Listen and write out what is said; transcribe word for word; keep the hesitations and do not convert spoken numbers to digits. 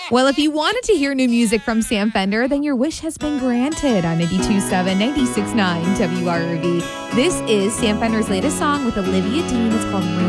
Well, if you wanted to hear new music from Sam Fender, then your wish has been granted on ninety-two point seven, ninety-six point nine W R V. This is Sam Fender's latest song with Olivia Dean. It's called Rain.